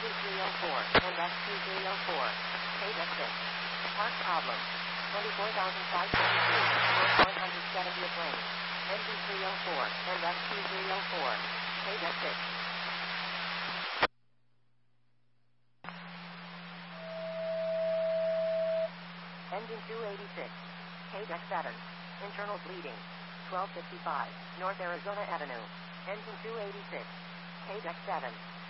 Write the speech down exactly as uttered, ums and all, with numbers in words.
Engine three oh four, and S Q three oh four. K-Deck six. Part problem. twenty-four thousand five hundred twenty-three, north one hundred seventieth lane. Engine three oh four, and S Q three oh four. K-Deck six. Engine two eighty-six. K-Deck seven. Internal bleeding. twelve fifty-five, North Arizona Avenue. Engine two eighty-six. K-Deck seven.